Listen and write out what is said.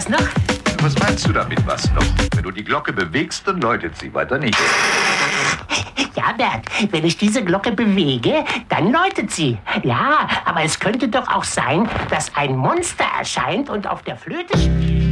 Was noch? Was meinst du damit, was noch? Wenn du die Glocke bewegst, dann läutet sie, weiter nicht. Ja, Bert, wenn ich diese Glocke bewege, dann läutet sie. Ja, aber es könnte doch auch sein, dass ein Monster erscheint und auf der Flöte spielt.